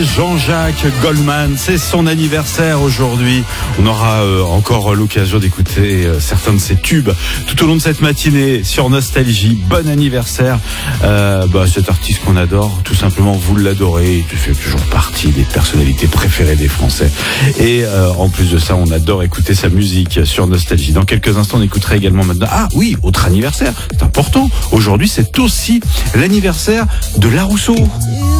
Jean-Jacques Goldman. C'est son anniversaire aujourd'hui. On aura encore l'occasion d'écouter certains de ses tubes tout au long de cette matinée sur Nostalgie. Bon anniversaire. Cet artiste qu'on adore, tout simplement, vous l'adorez. Il fait toujours partie des personnalités préférées des Français. Et en plus de ça, on adore écouter sa musique sur Nostalgie. Dans quelques instants, on écoutera également maintenant. Ah oui, autre anniversaire. C'est important. Aujourd'hui, c'est aussi l'anniversaire de La Rousseau.